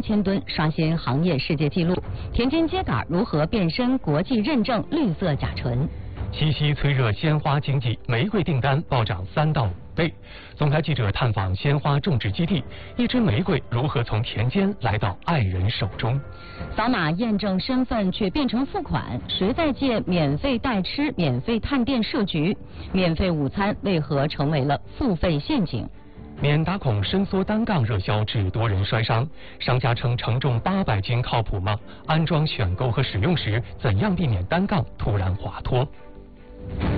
8000吨，刷新行业世界纪录。田间秸秆如何变身国际认证绿色甲醇？ 七夕催热鲜花经济，玫瑰订单暴涨3到5倍。总台记者探访鲜花种植基地，一支玫瑰如何从田间来到爱人手中？ 扫码验证身份却变成付款，谁在借免费代吃、免费探店设局？免费午餐为何成为了付费陷阱？ 免打孔伸缩单杠热销致多人摔伤，商家称承重800斤靠谱吗？安装选购和使用时怎样避免单杠突然滑脱？